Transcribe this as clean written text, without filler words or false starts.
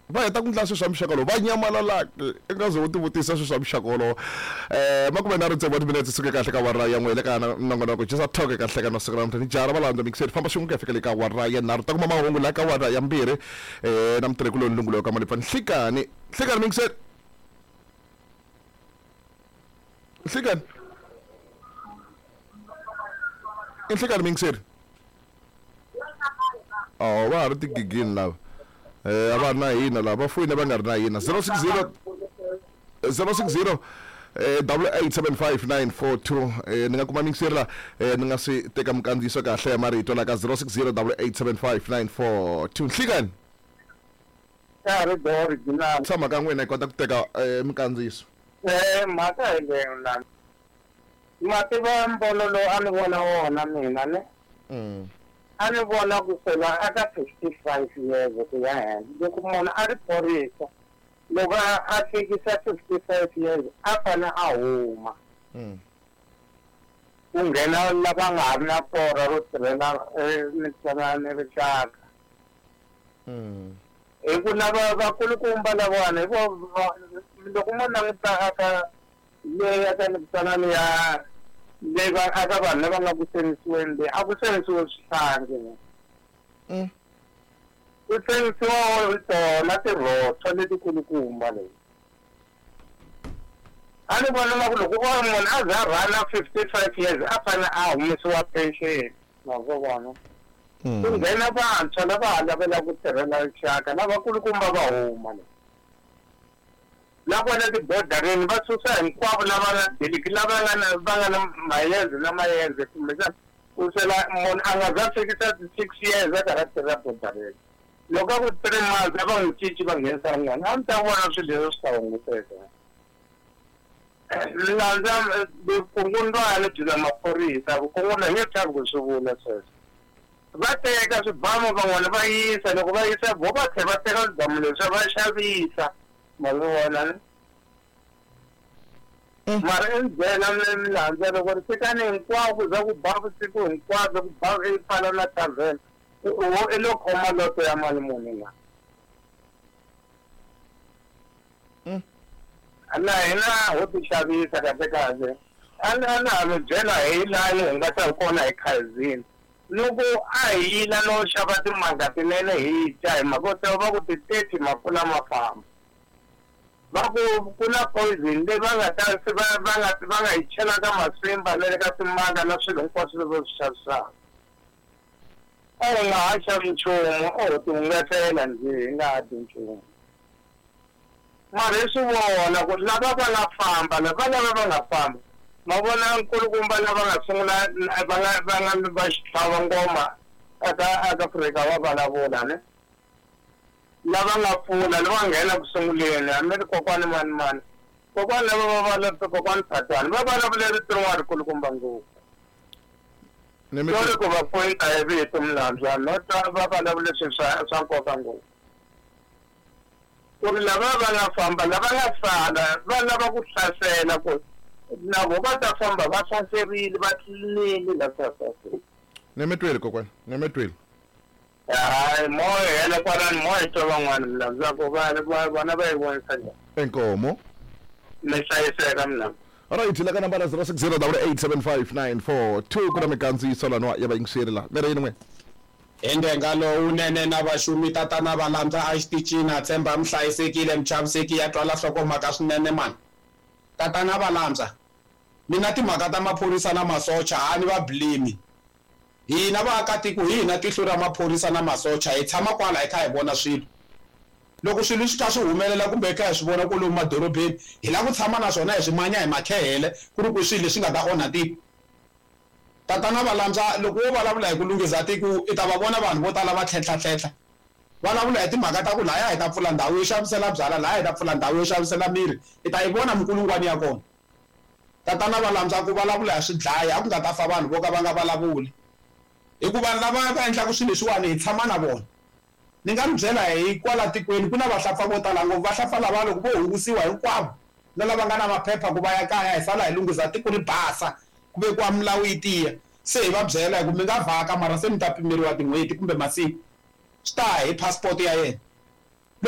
va heta ku ndla swa mixaka lowu va nyamalala eka zo ti vutisa swa mixaka lowu makume na rintsebo minutes suke kahle ka wara ya n'we le ka nongonoko just talk kahle ka masiku lama ni jara valandza mixer famba xin'we ku ya fika le ka wara ya nharhu ta kuma mahungu la ka wara ya mbirhi na mutirhi lowu lungulo ka malipani hlikani mixer hlikani mixer va ha ri tigigini lava a va ri na hina lava va foyine va nga ri na hina 060 887594 ni nga kuma mixer la ni nga si teka mukandziyiso kahle ya marito la ka 060 887594 hlikani tshama ka n'wina hi kota ku teka mukandziyiso mhaka hi leyo lani ma tiva mbono lowu a ni vona wona mina ne a ni vona ku sela aka 55 years ku ya henhla loko munhu a ri phorisa loko a fikisa 55 years a fane a huma ku nghena lava nga ha ri na pora ro tirhela mitsanani rixaka hi ku lava vakulukumba lavana hi loko mo languta aka leyi aka mitsanani ya leyi aka vanhu lava nga ku senisiweni leyi a ku senisiwe swihlangi ku senisiwa tona tirhotho letikulukumba leyi a ni vona nga ku loko munhu a za rhana 55 years a fane a humesiwa pension mavo vona ku nghena vantshwa lava ha lavela ku tirhela rixaka lavakulukumba va huma leyi la vona tibodareni va susa hinkwavo lava nga na mayenze na mayenze kumbexana ku sela munhu a nga za fikisa 6 years a karhi a tirha bodareni loko a ku 3 months a va n'wi cinci va nghenisa rin'wana a ni ta vona swilo leswi swi ta hunguteka landza vukungundwana byi na maphorisa vukungundwana nge chavi ku swi vula sweswo va teka swibamu van'wana va yisa loko va yisa vo va tlhe va teka swibamu leswi va xavisa mavona mara endzela milandza loko ri fikani hinkwavo ku za ku ba vusiku hinkwabyo ku ba pfala na tavheni i lo khoma loto ya mali muni na na hina ho ti xavisa kahle a na ha mi byela hi laha hi nga ta kona hi khazini loko a hi yila no xava timanga tinene hi dya hi mhaka va ku ti-30 mapfula ma famba va ku na poison leyi va nga ta va nga yi chela ka masimba na le ka timanga na swilo hinkwaswo leswi va swi xavisaka a hi nga ha xavi nchumu o ti hungasela njhe hi nga ha dyi nchumu mara hi swi vona ku lava va nga famba lava va nga famba ma vona nkulukumba lava nga sungula va nga va xihlava ngoma aka Afrika va vulavula ne lava nga pfuna lava nghena ku sunguleni hambi ri kokwani mani kokwani lava va kokwani Phatani va vulavule ritin'wana rikulukumba ngopfu ku va pointa hi vito milandzwa not va vulavule swilo swa nkoka ngopfu ku ri lava va nga famba lava nga sala va lava ku hlasela ku na vo va ta famba va hlaserile va tlinile la sasasile ni mi twile kokwani ni mi twile hayi moya hele kwalani moya hi twa van'wana milandzu ku vona va yi vonisa njhani enkomo mi hlayiseka mina alright la ka nambara 06087594 ku na mikandziyiso laniwa ya vayingiseri la mi ri yini n'wina endenga lowu unene na vaxumi tatana va landzwa a xitichini a tshemba mi hlayisekile mi chaviseki ya twala nhlokomhaka swinene mani tatana va landzwa mina timhaka ta maphorisa na masocha a ni va blame hina vaakatiko hina tihlo ra maphorisa na masocha hi tshama kwala hi kha hi vona swilo loko swilo swi kha swi humelela kumbe hi kha hi swi vona ku lomu madorobeni hi lava ku tshama na swona hi swi manya hi makhehele ku ri ku swilo leswi nga ta onha tiko tatana va landzwa loko wo vulavula hi ku lunghisa tiko i ta va vona vanhu vo tala va tlhentlhatlhentlha vulavula hi timhaka ta ku laya hi ta pfula ndhawu yo xavisela byala laya hi ta pfula ndhawu yo xavisela mirhi i ta yi vona minkulungwani ya kona tatana va landzwa ku vulavula hi swidlaya a ku nga ta fa vanhu vo ka va nga vulavuli hikuva lava va endlaka swilo leswiwani hi tshama na vona ni nga mi byela hi kwala tikweni ku na vahlampfa vo tala ngopfu vahlampfa lava loko vo hungusiwa hinkwavo na lava nga na maphepha ku va ya kaya hi sala hi lunghisa tiko ri basa ku vekiwa milawu yi tiya se hi va byela hi ku mi nga vhaka mara se mi ta pimeriwa tin'hweti kumbe masiku swi ta hi passport ya yena